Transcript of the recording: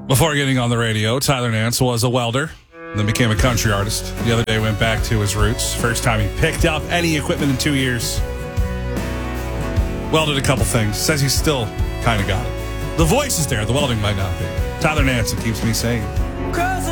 Before getting on the radio, Tyler Nance was a welder, then became a country artist. The other day went back to his roots. First time he picked up any equipment in 2 years. Welded a couple things. Says he's still kind of got it. The voice is there. The welding might not be. Tyler Nance, it keeps me sane.